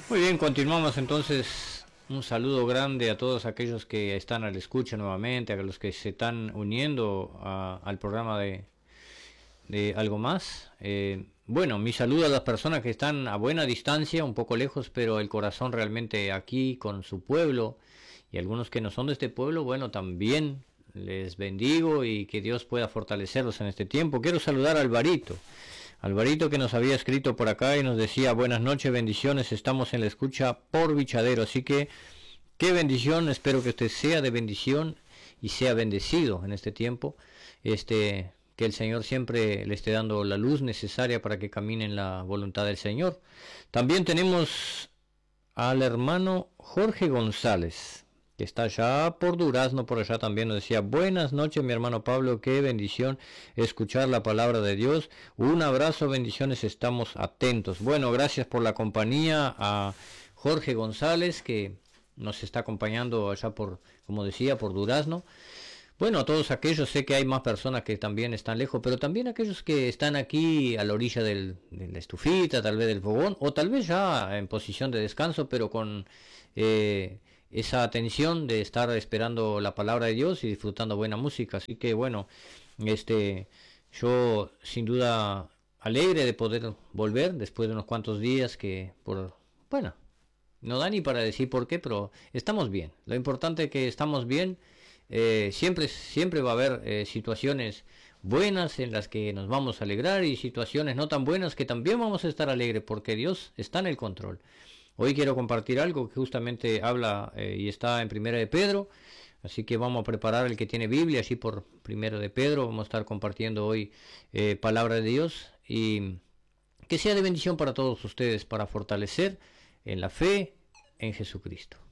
Muy bien, continuamos entonces. Un saludo grande a todos aquellos que están a la escucha nuevamente, a los que se están uniendo al programa de Algo Más. Bueno, mi saludo a las personas que están a buena distancia, un poco lejos, pero el corazón realmente aquí con su pueblo, y algunos que no son de este pueblo, bueno, también les bendigo y que Dios pueda fortalecerlos en este tiempo. Quiero saludar a Alvarito que nos había escrito por acá y nos decía: buenas noches, bendiciones, estamos en la escucha por Bichadero, así que qué bendición, espero que usted sea de bendición y sea bendecido en este tiempo, que el Señor siempre le esté dando la luz necesaria para que camine en la voluntad del Señor. También tenemos al hermano Jorge González, que está allá por Durazno, por allá también nos decía: buenas noches mi hermano Pablo, qué bendición escuchar la palabra de Dios, un abrazo, bendiciones, estamos atentos. Bueno, gracias por la compañía a Jorge González, que nos está acompañando allá por, como decía, por Durazno. Bueno, a todos aquellos, sé que hay más personas que también están lejos, pero también aquellos que están aquí a la orilla de la estufita, tal vez del fogón, o tal vez ya en posición de descanso, pero con esa atención de estar esperando la palabra de Dios y disfrutando buena música. Así que bueno, yo sin duda alegre de poder volver después de unos cuantos días que bueno, no da ni para decir por qué, pero estamos bien. Lo importante es que estamos bien. Siempre va a haber situaciones buenas en las que nos vamos a alegrar y situaciones no tan buenas que también vamos a estar alegres porque Dios está en el control. Hoy quiero compartir algo que justamente habla y está en Primera de Pedro, así que vamos a preparar el que tiene Biblia, así por Primera de Pedro, vamos a estar compartiendo hoy palabra de Dios y que sea de bendición para todos ustedes, para fortalecer en la fe en Jesucristo.